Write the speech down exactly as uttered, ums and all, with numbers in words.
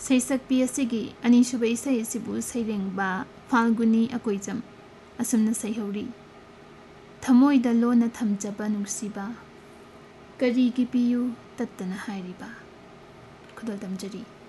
सैसक्पी असिगी अनीसुब इसै असिबु सैरेंबा फाल्गुनी अकोइजम असुमना सैहौरी थमोइदा लोना थमजबा नुंगसिबा करीगी पियु तत्तना हाइरिबा खुदल तमजरी।